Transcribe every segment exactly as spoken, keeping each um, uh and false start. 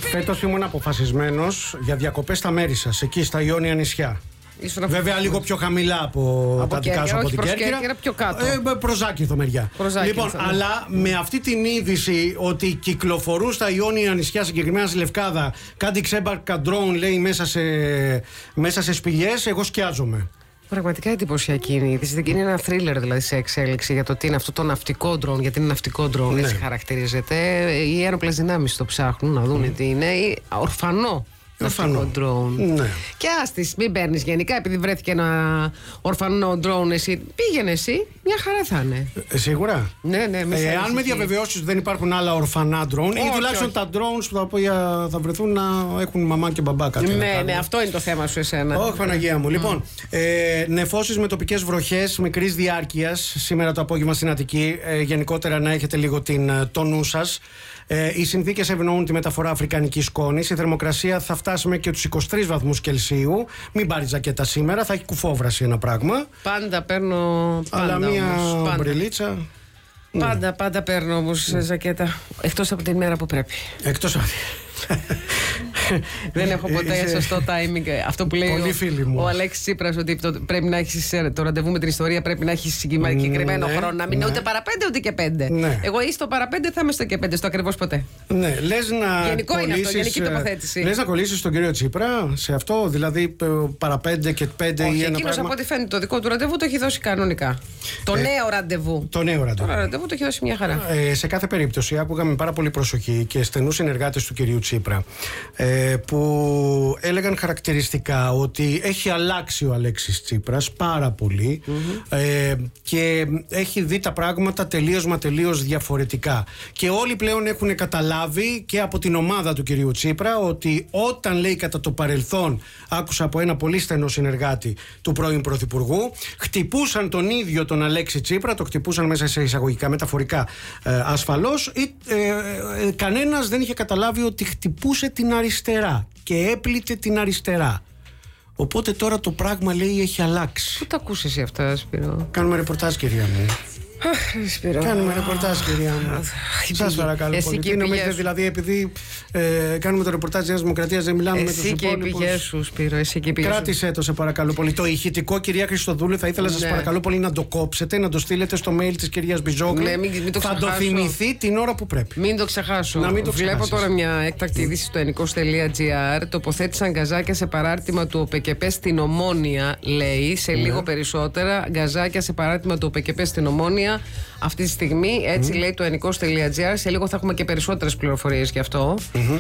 Φέτος ήμουν αποφασισμένος για διακοπές στα μέρη σας, εκεί στα Ιόνια νησιά. Βέβαια λίγο πιο χαμηλά από, από τα δικά σου, από την Κέρκυρα. Πιο κάτω. Ε, προς Άκυνθο μεριά. Λοιπόν, ναι. αλλά με αυτή την είδηση ότι κυκλοφορούν στα Ιόνια νησιά, συγκεκριμένα στη Λευκάδα, κάτι ξέμπαρκα drone, λέει, μέσα σε, μέσα σε σπηλιές, εγώ σκιάζομαι. Πραγματικά εντυπωσιακή είναι η είδηση. Είναι ένα θρίλερ δηλαδή σε εξέλιξη για το τι είναι αυτό το ναυτικό ντρόουν, γιατί είναι ναυτικό ντρόουν, ναι. Έτσι χαρακτηρίζεται. Οι ένοπλες δυνάμεις το ψάχνουν να δουν mm. τι είναι. Ορφανό. Ορφανό ντρόουν. Ναι. Και άστης, μην παίρνεις γενικά επειδή βρέθηκε ένα ορφανό ντρόουν. Εσύ πήγαινε εσύ, μια χαρά θα είναι. Ε, σίγουρα. Ναι, ναι, ε, αν με διαβεβαιώσεις ότι δεν υπάρχουν άλλα ορφανά ντρόουν, ή τουλάχιστον τα drones που τα οποία θα βρεθούν να έχουν μαμά και μπαμπά κάτι. Ναι, ναι, αυτό είναι το θέμα σου εσένα. Όχι, Παναγία μου. Mm. Λοιπόν, ε, νεφώσεις με τοπικές βροχές μικρής διάρκειας σήμερα το απόγευμα στην Αττική. Ε, γενικότερα να έχετε λίγο την, το νου σας. Ε, οι συνθήκες ευνοούν τη μεταφορά αφρικανικής σκόνης. Η θερμοκρασία θα φτάσει με και τους είκοσι τρεις βαθμούς Κελσίου. Μην πάρει ζακέτα σήμερα, θα έχει κουφόβραση ένα πράγμα. Πάντα παίρνω. Πάντα αλλά μία όμως, ομπρελίτσα. Πάντα, ναι. πάντα παίρνω όμως mm. ζακέτα. Εκτός από την μέρα που πρέπει. Εκτός από. Δεν έχω ποτέ σωστό timing. Αυτό που λέει ο, ο Αλέξης Τσίπρας, ότι το, πρέπει να έχεις το ραντεβού με την ιστορία, πρέπει να έχεις συγκεκριμένο ναι, χρόνο. Να μην είναι ναι. ούτε παραπέντε ούτε και πέντε. Ναι. Εγώ ή στο παραπέντε θα είμαι στο και πέντε, στο ακριβώς ποτέ. Ναι, λες να. Γενικό κολλήσεις, είναι αυτό, γενική τοποθέτηση. Λες να κολλήσεις τον κύριο Τσίπρα σε αυτό, δηλαδή παραπέντε και πέντε όχι, ή ένα εκείνος πράγμα. Από ό,τι φαίνεται το δικό του ραντεβού το έχει δώσει κανονικά. Το ε, νέο ραντεβού. Το νέο ραντεβού. Το ραντεβού το έχει δώσει μια χαρά. Ε, σε κάθε περίπτωση άκουγα με πάρα πολύ προσοχή και στενούς συνεργάτες του κυρίου Τσίπρα. Ε, που έλεγαν χαρακτηριστικά ότι έχει αλλάξει ο Αλέξης Τσίπρας πάρα πολύ mm-hmm. ε, και έχει δει τα πράγματα τελείως μα τελείως διαφορετικά και όλοι πλέον έχουν καταλάβει και από την ομάδα του κυρίου Τσίπρα ότι όταν λέει κατά το παρελθόν, άκουσα από ένα πολύ στενό συνεργάτη του πρώην Πρωθυπουργού, χτυπούσαν τον ίδιο τον Αλέξη Τσίπρα, το χτυπούσαν μέσα σε εισαγωγικά μεταφορικά ε, ασφαλώς ή, ε, ε, κανένας δεν είχε καταλάβει ότι χτυπούσε την αριστερά και έπλητε την αριστερά. Οπότε τώρα το πράγμα, λέει, έχει αλλάξει. Πού τα ακούς εσύ αυτά, Σπύρο? Κάνουμε ρεπορτάζ, κυρία μου. Αχ, Σπύρο. Κάνουμε ρεπορτάζ, κυρία μου. Σας παρακαλώ πολύ. Τι νομίζετε, δηλαδή, επειδή ε, κάνουμε το ρεπορτάζ της Νέας Δημοκρατίας, δεν μιλάμε με τους υπόλοιπους? Εσύ και οι πηγές σου, Σπύρο, εσύ και οι πηγές σου. Κράτησέ το, σε παρακαλώ πολύ. Το ηχητικό, κυρία Χριστοδούλου, θα ήθελα, ναι. σας παρακαλώ πολύ, να το κόψετε, να το στείλετε στο mail της κυρίας Μπιζόγλου. Ναι, μην, μην το θα το θυμηθεί την ώρα που πρέπει. Μην το ξεχάσω. Να μην το Βλέπω τώρα μια έκτακτη είδηση στο ενικός τελεία τζι άρ. Τοποθέτησαν γκαζάκια σε παράρτημα του ΟΠΕΚΕΠΕ στην Ομόνια, λέει. Σε λίγο ναι. περισσότερα γκαζάκια σε παράρτημα του ΟΠΕΚΕΠΕ στην Ομόνια. Αυτή τη στιγμή, έτσι mm. λέει το ενικός τελεία τζι άρ. Σε λίγο θα έχουμε και περισσότερες πληροφορίες γι' αυτό. Mm-hmm.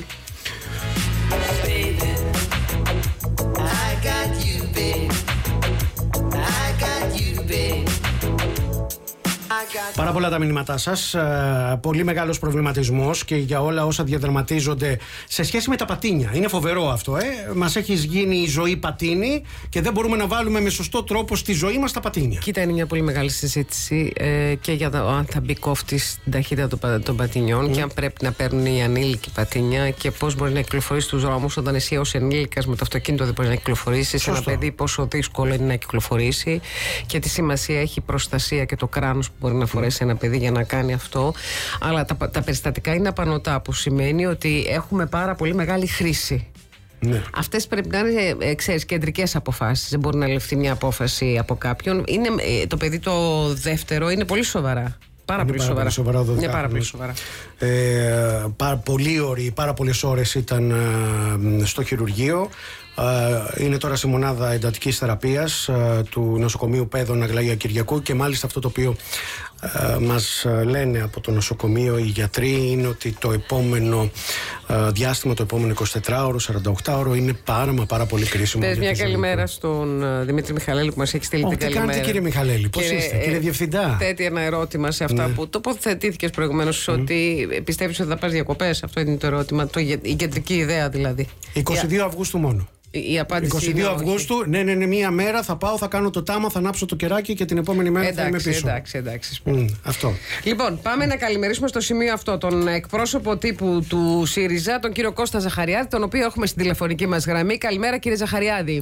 Πάρα πολλά τα μηνύματά σας. Πολύ μεγάλος προβληματισμός και για όλα όσα διαδραματίζονται σε σχέση με τα πατίνια. Είναι φοβερό αυτό, ε. Μας έχει γίνει η ζωή πατίνι και δεν μπορούμε να βάλουμε με σωστό τρόπο στη ζωή μας τα πατίνια. Κοίτα, είναι μια πολύ μεγάλη συζήτηση ε, και για το αν θα μπει κόφτη στην ταχύτητα των, των πατινιών mm. και αν πρέπει να παίρνουν οι ανήλικοι πατίνια και πώς μπορεί να κυκλοφορήσει στους δρόμους όταν εσύ ως ενήλικας με το αυτοκίνητο δεν μπορεί να κυκλοφορήσει. Σε ένα παιδί πόσο δύσκολο είναι να κυκλοφορήσει και τι σημασία έχει η προστασία και το κράνος που μπορεί να φορέσει ένα παιδί για να κάνει αυτό. Αλλά τα, τα περιστατικά είναι απανωτά, που σημαίνει ότι έχουμε πάρα πολύ μεγάλη χρήση. Ναι. Αυτές πρέπει να είναι, ε, ξέρεις, κεντρικές αποφάσεις. Δεν μπορεί να ληφθεί μια απόφαση από κάποιον. Είναι, ε, το παιδί το δεύτερο είναι πολύ σοβαρά. Πάρα πολύ σοβαρά. σοβαρά είναι πάρα πολύ σοβαρά. Ε, πάρα, πολύ ώρες, πάρα πολλές ώρες ήταν ε, στο χειρουργείο. Ε, είναι τώρα σε μονάδα εντατικής θεραπείας ε, του νοσοκομείου Παίδων Αγλαία Κυριακού και μάλιστα αυτό το οποίο ε, μας λένε από το νοσοκομείο οι γιατροί είναι ότι το επόμενο ε, διάστημα, το επόμενο εικοσιτετράωρο, σαρανταοκτάωρο είναι πάρα μα πάρα πολύ κρίσιμο. Πες μια καλημέρα στον uh, Δημήτρη Μιχαλέλη που μας έχει στείλει oh, την τι καλημέρα. Τι κάνετε, κύριε Μιχαλέλη, πώς κύριε, είστε, κύριε Διευθυντά? Θέτει ένα ερώτημα σε αυτά ναι. που τοποθετήθηκες προηγουμένως mm. ότι πιστεύεις ότι θα πας διακοπές. Αυτό είναι το ερώτημα, το, η κεντρική ιδέα δηλαδή. εικοστή δεύτερη Αυγούστου μόνο. Η απάντηση εικοστή δεύτερη Αυγούστου, ναι, ναι, ναι, μία μέρα θα πάω, θα κάνω το τάμα, θα ανάψω το κεράκι και την επόμενη μέρα εντάξει, θα είμαι πίσω. Εντάξει, εντάξει. Mm, αυτό. Λοιπόν, πάμε να καλημερίσουμε στο σημείο αυτό τον εκπρόσωπο τύπου του ΣΥΡΙΖΑ, τον κύριο Κώστα Ζαχαριάδη, τον οποίο έχουμε στην τηλεφωνική μας γραμμή. Καλημέρα, κύριε Ζαχαριάδη.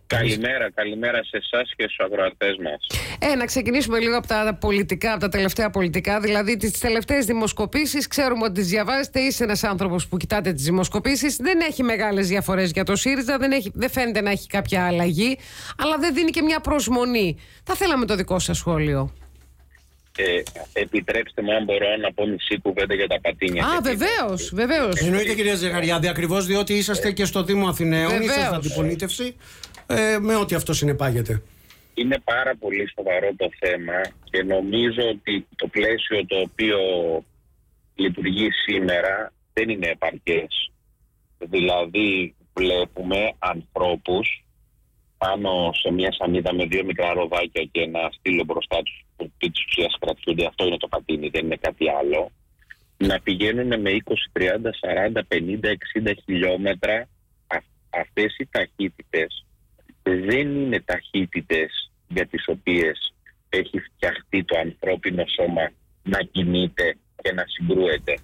Καλημέρα, καλημέρα σε εσάς και στους ακροατές μας. Ε, να ξεκινήσουμε λίγο από τα πολιτικά, από τα τελευταία πολιτικά. Δηλαδή, τις τελευταίες δημοσκοπήσεις, ξέρουμε ότι τις διαβάζετε. Είσαι ένας άνθρωπος που κοιτάτε τις δημοσκοπήσεις. Δεν έχει μεγάλες διαφορές για το ΣΥΡΙΖΑ, δεν, έχει, δεν φαίνεται να έχει κάποια αλλαγή, αλλά δεν δίνει και μια προσμονή. Θα θέλαμε το δικό σας σχόλιο. Ε, επιτρέψτε μου, αν μπορώ να πω μισή κουβέντα για τα πατίνια. Α, βεβαίως, βεβαίως. Εννοείται, κυρία Ζαχαριάδη, ακριβώς διότι είσαστε και στο Δήμο Αθηναίων, είσαστε αντιπολίτευση, ε, με ό,τι αυτό συνεπάγεται. Είναι πάρα πολύ σοβαρό το θέμα και νομίζω ότι το πλαίσιο το οποίο λειτουργεί σήμερα δεν είναι επαρκές. Δηλαδή βλέπουμε ανθρώπους πάνω σε μια σανίδα με δύο μικρά ροδάκια και ένα στήλο μπροστά τους που της ουσίας κρατιούνται, αυτό είναι το πατίνι, δεν είναι κάτι άλλο, να πηγαίνουν με είκοσι, τριάντα, σαράντα, πενήντα, εξήντα χιλιόμετρα. Α, αυτές οι ταχύτητες δεν είναι ταχύτητες για τις οποίες έχει φτιαχτεί το ανθρώπινο σώμα να κινείται και να συγκρούεται.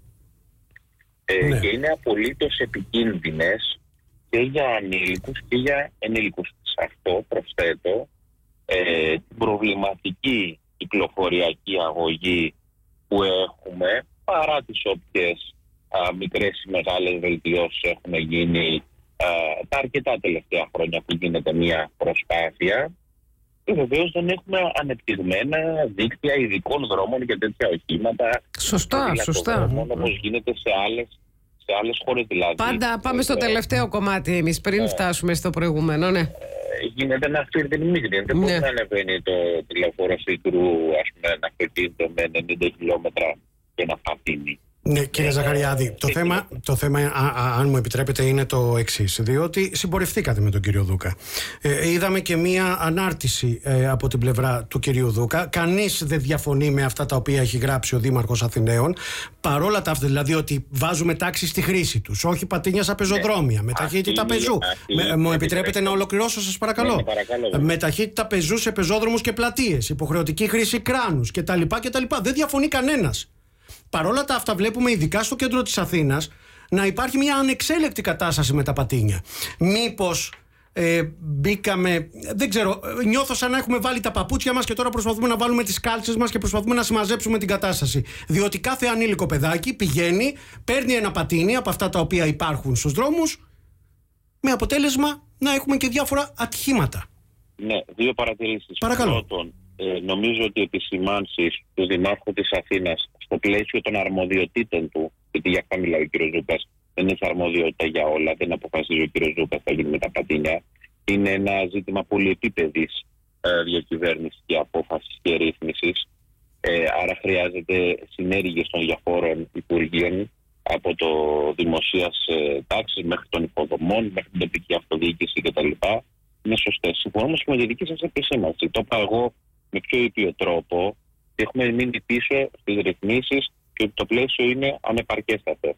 Ε, ναι. Και είναι απολύτως επικίνδυνες και για ανήλικους και για ενήλικους. Σε αυτό προσθέτω ε, την προβληματική κυκλοφοριακή αγωγή που έχουμε, παρά τις όποιες α, μικρές ή μεγάλες βελτιώσεις έχουν γίνει α, τα αρκετά τελευταία χρόνια που γίνεται μια προσπάθεια. Και βεβαίως δεν έχουμε ανεπτυγμένα δίκτυα ειδικών δρόμων για τέτοια οχήματα. Σωστά, σωστά. Δρόμων, όπως γίνεται σε άλλες, σε άλλες χώρες δηλαδή. Πάντα πάμε στο τελευταίο κομμάτι εμείς, πριν ναι. φτάσουμε στο προηγούμενο, ναι. Γίνεται να αφιερδενημίζει. Δεν μπορεί να ανεβαίνει το τηλεφόρο Σίκρου, ας πούμε, να αυτοκίνητο με ενενήντα χιλιόμετρα και να πατίνει. Ναι, κύριε Ζαχαριάδη, το θέμα, το θέμα α, α, αν μου επιτρέπετε, είναι το εξής. Διότι συμπορευτήκατε με τον κύριο Δούκα. Ε, είδαμε και μία ανάρτηση ε, από την πλευρά του κυρίου Δούκα. Κανείς δεν διαφωνεί με αυτά τα οποία έχει γράψει ο Δήμαρχος Αθηναίων. Παρόλα τα αυτά, δηλαδή ότι βάζουμε τάξη στη χρήση τους. Όχι πατίνια σαν πεζοδρόμια. Ναι. Με ταχύτητα πεζού. Με, μου επιτρέπετε να ολοκληρώσω, σας παρακαλώ. Ναι, παρακαλώ με. με ταχύτητα πεζού σε πεζόδρομους και πλατείες. Υποχρεωτική χρήση κράνους κτλ. κτλ. Δεν διαφωνεί κανένας. Παρόλα τα αυτά, βλέπουμε ειδικά στο κέντρο της Αθήνας να υπάρχει μια ανεξέλεκτη κατάσταση με τα πατίνια. Μήπως ε, μπήκαμε, δεν ξέρω, νιώθω σαν να έχουμε βάλει τα παπούτσια μας και τώρα προσπαθούμε να βάλουμε τις κάλτσες μας και προσπαθούμε να συμμαζέψουμε την κατάσταση. Διότι κάθε ανήλικο παιδάκι πηγαίνει, παίρνει ένα πατίνι από αυτά τα οποία υπάρχουν στους δρόμους, με αποτέλεσμα να έχουμε και διάφορα ατυχήματα. Ναι, δύο παρατηρήσεις. Παρακαλώ. Πρώτον, ε, νομίζω ότι οι επισημάνσεις του Δημάρχου της Αθήνας στο πλαίσιο των αρμοδιοτήτων του, γιατί για αυτά μιλάει ο κ. Ζούκας, δεν έχει αρμοδιότητα για όλα, δεν αποφασίζει ο κ. Ζούκας θα γίνει με τα πατίνια. Είναι ένα ζήτημα πολυεπίπεδης ε, διακυβέρνησης και απόφασης και ρύθμισης. Ε, άρα χρειάζεται συνέργειες των διαφόρων υπουργείων, από το δημοσίας ε, τάξης μέχρι των υποδομών, μέχρι την τοπική αυτοδιοίκηση κτλ. Είναι σωστές. Συμφωνώ όμως και με τη δική σας επισήμανση. Το είπα εγώ με πιο ήπιο τρόπο και έχουμε μείνει πίσω στις ρυθμίσεις και το πλαίσιο είναι ανεπαρκέστατο.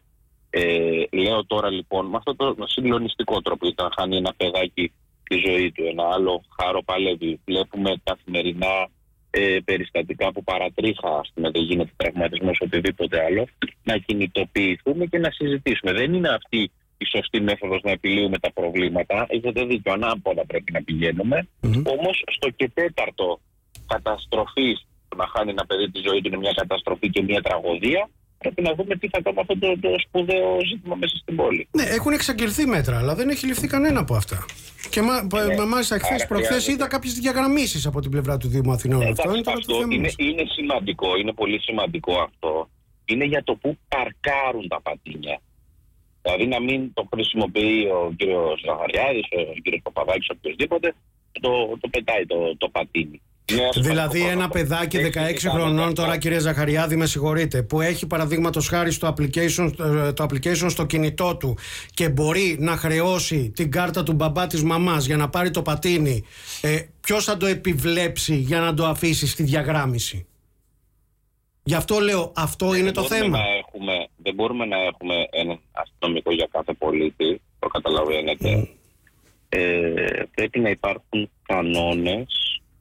Ε, λέω τώρα λοιπόν με αυτό το συγκλονιστικό τρόπο, όταν χάνει ένα παιδάκι τη ζωή του, ένα άλλο χάρο παλεύει. Βλέπουμε καθημερινά ε, περιστατικά που παρατρίχα, ας πούμε, δεν γίνεται τραυματισμός οτιδήποτε άλλο, να κινητοποιηθούμε και να συζητήσουμε. Δεν είναι αυτή η σωστή μέθοδος να επιλύουμε τα προβλήματα. Έχετε δίκιο, ανάποδα πρέπει να πηγαίνουμε. Mm-hmm. Όμως στο και τέταρτο καταστροφής, να χάνει ένα παιδί τη ζωή του είναι μια καταστροφή και μια τραγωδία, πρέπει να δούμε τι θα κάνουμε αυτό το, το σπουδαίο ζήτημα μέσα στην πόλη. Ναι, έχουν εξαγγελθεί μέτρα, αλλά δεν έχει ληφθεί κανένα από αυτά. Και μα, ναι, μάλιστα χθες προχθές είδα κάποιες διαγραμμίσεις από την πλευρά του Δήμου Αθηνών. Ναι, αυτό, αυτό, αυτό είναι, είναι, είναι σημαντικό, είναι πολύ σημαντικό αυτό. Είναι για το που παρκάρουν τα πατίνια. Δηλαδή να μην το χρησιμοποιεί ο κ. Ζαχαριάδης, ο κ. Παπαδάκης, οποιοδήποτε, το, το πετάει το, το πατίνι. Δηλαδή ένα παιδάκι δεκαέξι χρονών τώρα, κύριε Ζαχαριάδη, με συγχωρείτε, που έχει παραδείγματος χάρη στο application, το application στο κινητό του και μπορεί να χρεώσει την κάρτα του μπαμπά της μαμάς για να πάρει το πατίνι, ε, ποιος θα το επιβλέψει για να το αφήσει στη διαγράμμιση? Γι' αυτό λέω, αυτό δεν είναι το θέμα. Έχουμε, δεν μπορούμε να έχουμε έναν αστυνομικό για κάθε πολίτη, το καταλαβαίνετε. Mm. Ε, πρέπει να υπάρχουν κανόνες.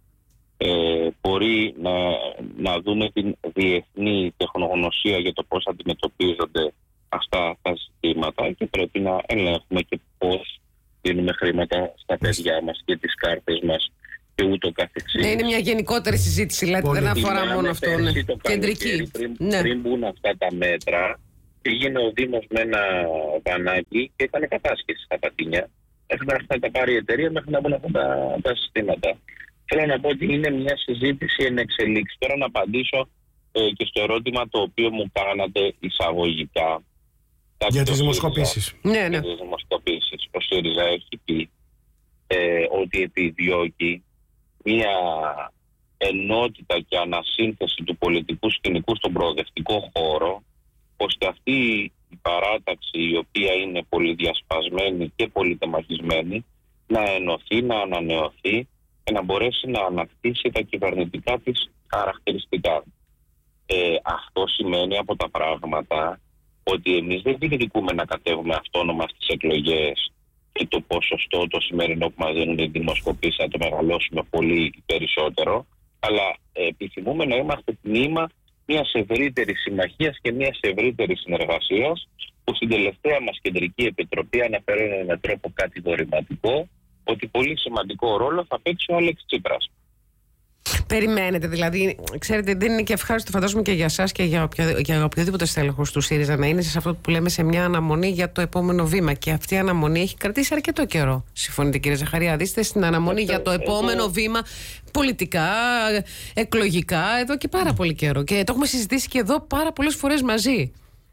Ε, μπορεί να, να δούμε την διεθνή τεχνογνωσία για το πώς αντιμετωπίζονται αυτά τα ζητήματα και πρέπει να ελέγχουμε και πώς δίνουμε χρήματα στα παιδιά μας και τις κάρτες μας και ούτω καθεξής. Ναι, είναι μια γενικότερη συζήτηση, λέτε, δεν αφορά μόνο αυτό. Ναι. Κεντρική. Πριν, ναι. πριν μπουν αυτά τα μέτρα, πήγαινε ο Δήμος με ένα βανάκι και έκανε κατάσχεση στα Πατίνια. Μέχρι να τα πάρει η εταιρεία, μέχρι να μπουν αυτά τα, τα συστήματα. Θέλω να πω ότι είναι μια συζήτηση εν εξελίξη. Τώρα να απαντήσω ε, και στο ερώτημα το οποίο μου κάνατε εισαγωγικά. Για τις δημοσκοπήσεις. Ναι, ναι. Για τις δημοσκοπήσεις. Ο ΣΥΡΙΖΑ έχει πει ε, ότι επιδιώκει μια ενότητα και ανασύνθεση του πολιτικού σκηνικού στον προοδευτικό χώρο, ώστε αυτή η παράταξη, η οποία είναι πολυδιασπασμένη και πολυτεμαχισμένη, να ενωθεί, να ανανεωθεί και να μπορέσει να ανακτήσει τα κυβερνητικά της χαρακτηριστικά. Ε, αυτό σημαίνει από τα πράγματα ότι εμείς δεν διεκδικούμε να κατέβουμε αυτόνομα στις εκλογές και το ποσοστό το σημερινό που μας δίνουν οι δημοσκοπήσεις να το μεγαλώσουμε πολύ περισσότερο, αλλά επιθυμούμε να είμαστε τμήμα μιας ευρύτερης συμμαχίας και μιας ευρύτερης συνεργασίας, που στην τελευταία μας κεντρική επιτροπή αναφέρεται με τρόπο κατηγορηματικό ότι πολύ σημαντικό ρόλο θα παίξει ο Άλεξ Τσίπρας. Περιμένετε, δηλαδή, ξέρετε, δεν είναι και ευχάριστο, φαντάζομαι, και για εσάς και για, οποιο, για οποιοδήποτε στέλεχος του ΣΥΡΙΖΑ να είναι σε αυτό που λέμε, σε μια αναμονή για το επόμενο βήμα. Και αυτή η αναμονή έχει κρατήσει αρκετό καιρό. Συμφωνείτε, κύριε Ζαχαριάδη? Είστε στην αναμονή για το επόμενο εγώ... βήμα πολιτικά, εκλογικά, εδώ και πάρα πολύ καιρό. Και το έχουμε συζητήσει και εδώ πάρα πολλές φορές μαζί.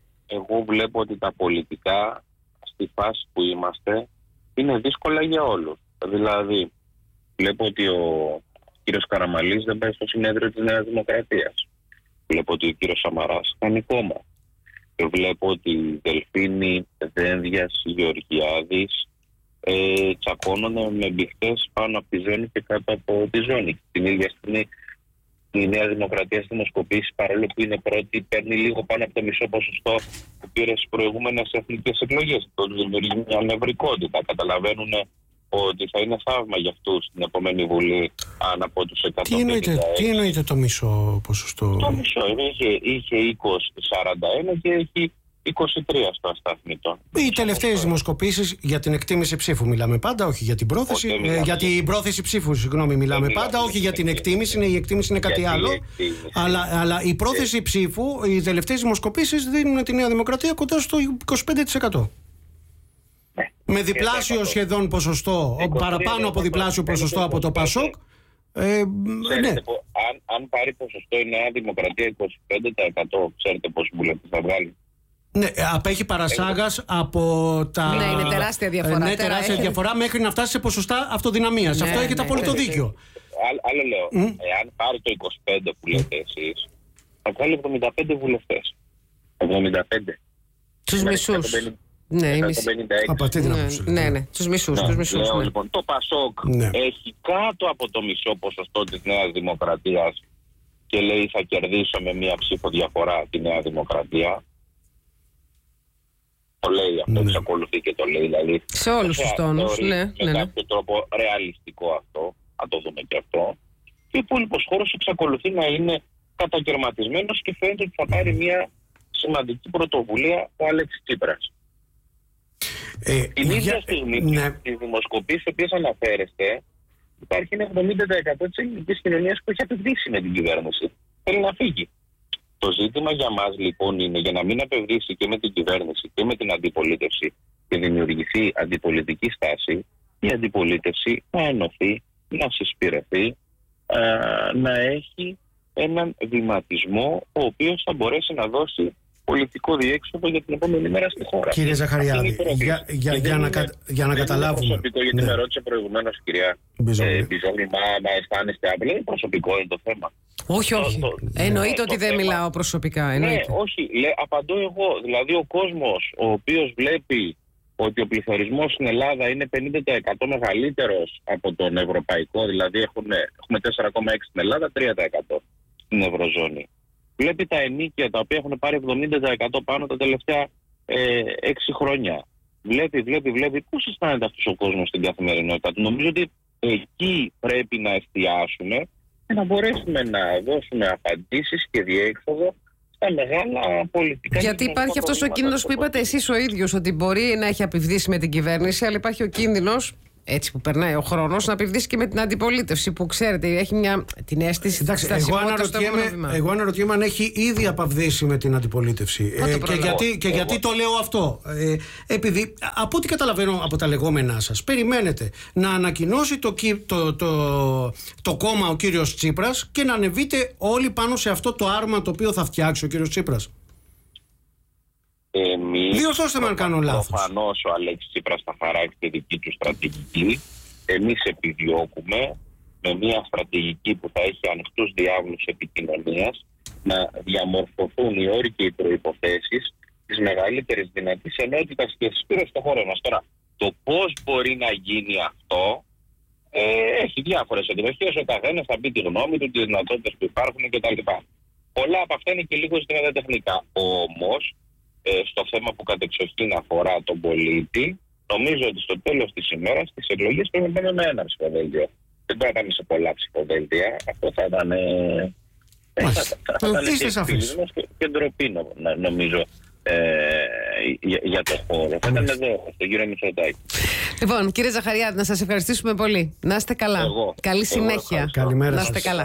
Εγώ βλέπω ότι τα πολιτικά στη φάση που είμαστε είναι δύσκολα για όλους. Δηλαδή, βλέπω ότι ο κύριος Καραμανλής δεν πάει στο συνέδριο της Νέας Δημοκρατίας. Βλέπω ότι ο κύριος Σαμαράς κάνει κόμμα. Και βλέπω ότι η Δελφίνη, Δένδιας, Γεωργιάδης ε, τσακώνονται με μπιχτές πάνω από τη ζώνη και κάτω από τη ζώνη. Την ίδια στιγμή η Νέα Δημοκρατία στη δημοσκοπήσεις, παρόλο που είναι πρώτη, παίρνει λίγο πάνω από το μισό ποσοστό που πήρε στις προηγούμενες εθνικές εκλογές. Το δημιουργεί μια νευρικότητα. Καταλαβαίνουν ότι θα είναι θαύμα για αυτούς στην επόμενη Βουλή αν από τους εκατόν πενήντα έξι. Τι εννοείται, τι εννοείται το μισό ποσοστό? Το μισό είχε, είχε είκοσι σαράντα ένα και έχει είκοσι τρία στο ασταθμητό. Οι τελευταίες δημοσκοπήσεις για την εκτίμηση ψήφου μιλάμε πάντα, όχι για την πρόθεση. Ε, για την πρόθεση ψήφου, συγγνώμη, μιλάμε πάντα, μιλάμε, όχι για την εκτίμηση. Είναι, η εκτίμηση είναι κάτι άλλο. Αλλά, αλλά η πρόθεση ε... ψήφου, οι τελευταίες δημοσκοπήσεις δίνουν τη Νέα Δημοκρατία κοντά στο είκοσι πέντε τοις εκατό. Ναι. Με διπλάσιο σχεδόν ποσοστό, παραπάνω από διπλάσιο ποσοστό από το ΠΑΣΟΚ. Ε, ξέρετε, ναι. πω, αν, αν πάρει ποσοστό η Νέα Δημοκρατία είκοσι πέντε τοις εκατό, ξέρετε πόσοι βουλευτές θα βγάλει? Ναι, απέχει παρασάγας από τα. Ναι, είναι τεράστια διαφορά. Ναι, τεράστια διαφορά μέχρι να φτάσει σε ποσοστά αυτοδυναμίας. Ναι, αυτό έχετε ναι, απόλυτο ναι, δίκιο. Άλλο, άλλο λέω. Mm. Εάν πάρει το είκοσι πέντε που λέτε εσείς, θα βγάλει εβδομήντα πέντε βουλευτές. εβδομήντα πέντε. Τους μισούς. Ναι, ναι, ναι, ναι, τους μισούς. Ναι, τους μισούς λέω, ναι. Λοιπόν, το ΠΑΣΟΚ ναι. έχει κάτω από το μισό ποσοστό της Νέας Δημοκρατίας και λέει θα κερδίσω με μία ψήφο διαφορά τη Νέα Δημοκρατία. Το λέει αυτό, ναι. εξακολουθεί και το λέει. Δηλαδή, σε όλους τους τόνους, ναι. Με ναι, ναι. κάποιο τρόπο ρεαλιστικό αυτό, θα το δούμε και αυτό. Και ο υπόλοιπος χώρος εξακολουθεί να είναι κατακαιρματισμένος και φαίνεται ότι θα πάρει μία σημαντική πρωτοβουλία ο Άλεξ Τσίπρας. Ε, Την ίδια για... στιγμή, ναι. στις δημοσκοπήσεις στις οποίες αναφέρεστε, υπάρχει ένα εβδομήντα τοις εκατό της ελληνικής κοινωνίας που έχει απευδίσει με την κυβέρνηση. Θέλει να φύγει. Το ζήτημα για μας λοιπόν είναι, για να μην απευδίσει και με την κυβέρνηση και με την αντιπολίτευση και δημιουργηθεί αντιπολιτική στάση, η αντιπολίτευση να ενωθεί, να συσπηρεθεί, να έχει έναν βηματισμό ο οποίος θα μπορέσει να δώσει πολιτικό διέξοδο για την επόμενη μέρα στη χώρα. Κύριε Ζαχαριάδη, για, για, για, να, κα, για να καταλάβουμε. Είναι προσωπικό, γιατί ναι. με ρώτησε προηγουμένως, κυρία Μπιζόγλη, μα, μα αισθάνεστε απλά. Είναι προσωπικό είναι το θέμα. Όχι, όχι. Το, το, Εννοείται ναι, ότι δεν θέμα. μιλάω προσωπικά. Εννοείται. Ναι, όχι. Λέ, απαντώ εγώ. Δηλαδή, ο κόσμος ο οποίος βλέπει ότι ο πληθωρισμός στην Ελλάδα είναι πενήντα τοις εκατό μεγαλύτερος από τον ευρωπαϊκό, δηλαδή έχουμε, έχουμε τέσσερα κόμμα έξι στην Ελλάδα, τρία τοις εκατό στην Ευρωζώνη. Βλέπει τα ενοίκια τα οποία έχουν πάρει εβδομήντα τοις εκατό πάνω τα τελευταία ε, έξι χρόνια. Βλέπει, βλέπει, βλέπει. Πώς αισθάνεται αυτός ο κόσμος στην καθημερινότητα του? Νομίζω ότι εκεί πρέπει να εστιάσουμε και να μπορέσουμε να δώσουμε απαντήσεις και διέξοδο τα μεγάλα πολιτικά. Γιατί υπάρχει αυτός ο κίνδυνος που είπατε εσείς ο ίδιος, ότι μπορεί να έχει απειβδίσει με την κυβέρνηση, αλλά υπάρχει ο κίνδυνος, έτσι που περνάει ο χρόνος, να απειβδίσει και με την αντιπολίτευση, που ξέρετε, έχει μια, την αίσθηση. Εντάξει, εγώ αναρωτιέμαι, εγώ αναρωτιέμαι αν έχει ήδη απαυδίσει με την αντιπολίτευση. Ε, και γιατί, και γιατί το λέω αυτό. Ε, επειδή, από ό,τι καταλαβαίνω από τα λεγόμενά σας, περιμένετε να ανακοινώσει το, το, το, το κόμμα ο κύριος Τσίπρας και να ανεβείτε όλοι πάνω σε αυτό το άρμα το οποίο θα φτιάξει ο κύριος Τσίπρας. Εμείς, διορθώστε με αν κάνω λάθος. Προφανώς ο Αλέξης Τσίπρας θα χαράξει τη δική του στρατηγική. Εμείς επιδιώκουμε με μια στρατηγική που θα έχει ανοιχτούς διάβλους επικοινωνίας να διαμορφωθούν οι όροι και οι προϋποθέσεις της μεγαλύτερης δυνατής ενότητας και συσπήρωσης στον χώρο μας. Τώρα, το πώς μπορεί να γίνει αυτό ε, έχει διάφορες εκδοχές. Ο καθένας θα πει τη γνώμη του, τις δυνατότητες που υπάρχουν κτλ. Πολλά από αυτά είναι και λίγο ζητήματα τεχνικά. Όμως, Ε, στο θέμα που κατεξοχήν αφορά τον πολίτη, νομίζω ότι στο τέλος της ημέρας στις εκλογές πρέπει να πάμε με ένα ψηφοδέλτιο. Δεν πρέπει να πάμε σε πολλά ψηφοδέλτια. Αυτό θα ήταν. Ε, θα ήταν και, και ντροπή, νομίζω, ε, για, για το χώρο. Θα ήταν εδώ, στον κύριο Μητσοτάκη. Λοιπόν, κύριε Ζαχαριάδη, να σας ευχαριστήσουμε πολύ. Να είστε καλά. Εγώ, Καλή συνέχεια. Καλημέρα να είστε σας. καλά.